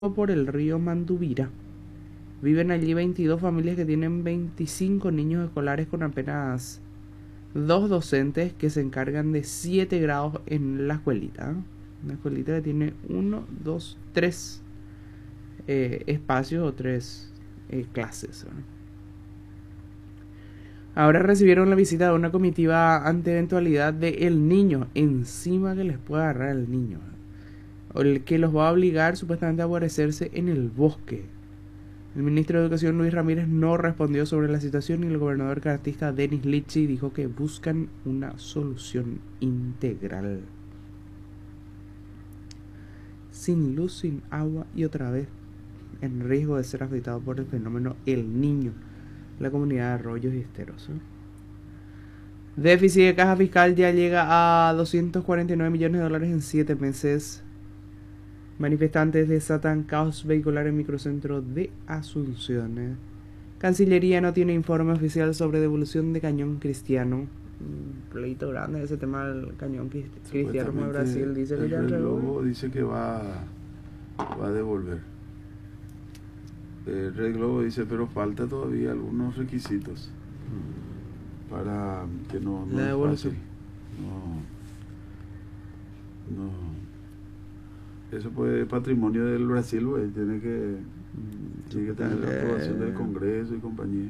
por el río Mandubira. Viven allí 22 familias que tienen 25 niños escolares con apenas 2 docentes que se encargan de 7 grados en la escuelita. Una escuelita que tiene 1, 2, 3 espacios o 3 clases. Ahora recibieron la visita de una comitiva ante eventualidad de el niño, encima que les puede agarrar el niño, o el que los va a obligar supuestamente a guarecerse en el bosque. El ministro de Educación Luis Ramírez no respondió sobre la situación y el gobernador cartista Denis Lichi dijo que buscan una solución integral. Sin luz, sin agua y otra vez en riesgo de ser afectado por el fenómeno El Niño, la comunidad de Arroyos y Esteros. Déficit de caja fiscal ya llega a 249 millones de dólares en 7 meses. Manifestantes desatan caos vehicular en microcentro de Asunción. Cancillería no tiene informe oficial sobre devolución de cañón cristiano. Un pleito grande ese tema del cañón cristiano de Brasil. Dice que ya Globo dice que va a devolver. El Red Globo dice, pero falta todavía algunos requisitos para que no la devolución. Eso pues patrimonio del Brasil, güey. Tiene que tener la aprobación del Congreso y compañía.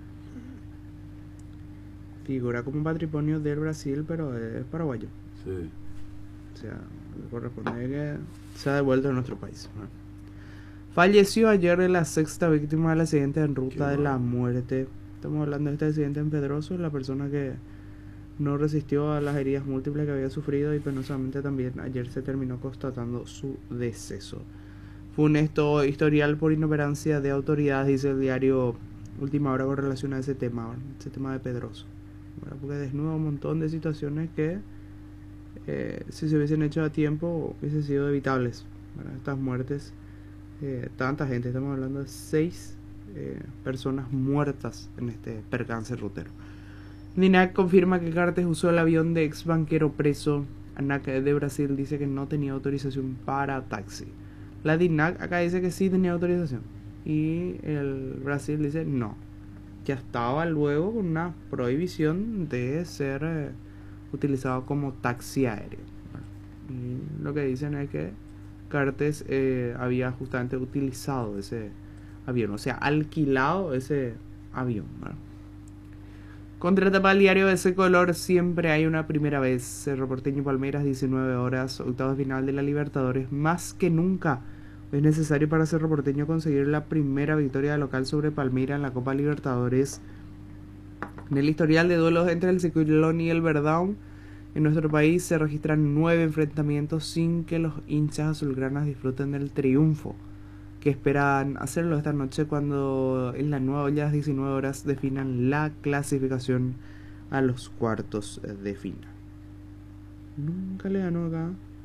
Figura como patrimonio del Brasil, pero es paraguayo. Sí. O sea, corresponde que se ha devuelto a nuestro país. Falleció ayer la 6ª víctima del accidente en ruta de la muerte. Estamos hablando de este accidente en Pedroso, la persona que no resistió a las heridas múltiples que había sufrido y penosamente también ayer se terminó constatando su deceso. Funesto historial por inoperancia de autoridades, dice el diario Última Hora con relación a ese tema de Pedroso. Bueno, porque desnuda un montón de situaciones que si se hubiesen hecho a tiempo hubiesen sido evitables. Bueno, estas muertes, tanta gente, estamos hablando de 6 personas muertas en este percance rutero. DINAC confirma que Cartes usó el avión de ex banquero preso. ANAC de Brasil dice que no tenía autorización para taxi. La DINAC acá dice que sí tenía autorización y el Brasil dice no, ya estaba luego con una prohibición de ser utilizado como taxi aéreo. Y lo que dicen es que Cartes había justamente utilizado ese avión, o sea, alquilado ese avión, ¿verdad? Contratapa el diario de ese color, siempre hay una primera vez. Cerro Porteño Palmeiras, 19 horas, octavos de final de la Libertadores. Más que nunca es necesario para Cerro Porteño conseguir la primera victoria local sobre Palmeiras en la Copa Libertadores. En el historial de duelos entre el Ciclón y el Verdão, en nuestro país se registran 9 enfrentamientos sin que los hinchas azulgranas disfruten del triunfo, que esperan hacerlo esta noche cuando en la nueva olla 19 horas definan la clasificación a los cuartos de final. Nunca le ganó acá.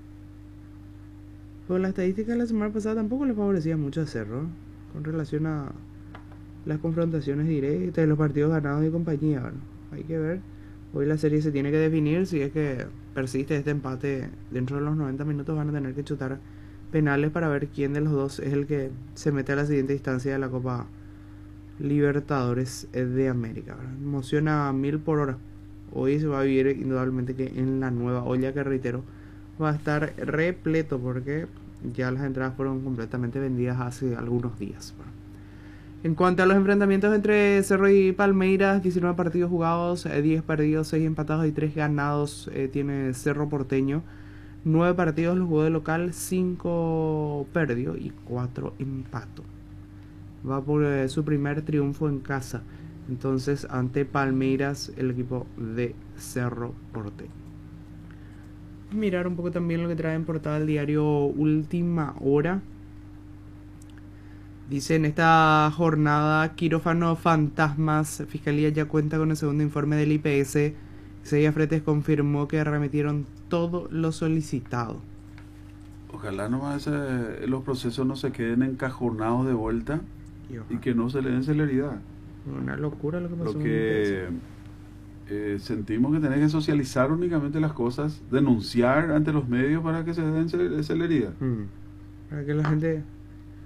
Pero la estadística de la semana pasada tampoco le favorecía mucho a Cerro con relación a las confrontaciones directas de los partidos ganados y compañía. Bueno, hay que ver. Hoy la serie se tiene que definir. Si es que persiste este empate dentro de los 90 minutos, van a tener que chutar penales para ver quién de los dos es el que se mete a la siguiente instancia de la Copa Libertadores de América, ¿verdad? Emociona a 1000 por hora. Hoy se va a vivir indudablemente que en la nueva olla, que reitero va a estar repleto porque ya las entradas fueron completamente vendidas hace algunos días, ¿verdad? En cuanto a los enfrentamientos entre Cerro y Palmeiras, 19 partidos jugados, 10 perdidos, 6 empatados y 3 ganados tiene Cerro Porteño. 9 partidos los jugó de local, 5 perdió y 4 empató. Va por su primer triunfo en casa, entonces ante Palmeiras, el equipo de Cerro Porteño. Mirar un poco también lo que trae en portada el diario Última Hora. Dice: en esta jornada, quirófano fantasmas, Fiscalía ya cuenta con el segundo informe del IPS. Celia Fretes confirmó que remitieron todo lo solicitado. Ojalá nomás los procesos no se queden encajonados de vuelta y que no se le den celeridad. Una locura lo que pasó. Lo que sentimos que tenés que socializar únicamente las cosas, denunciar ante los medios para que se den celeridad. Para que la gente